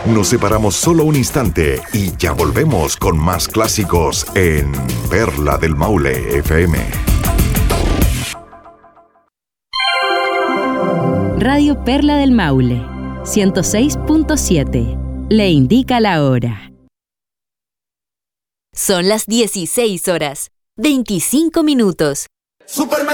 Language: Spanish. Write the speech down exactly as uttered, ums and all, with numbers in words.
Nos separamos solo un instante y ya volvemos con más clásicos en Perla del Maule F M. Radio Perla del Maule, ciento seis punto siete. Le indica la hora. Son las dieciséis horas, veinticinco minutos. Supermercado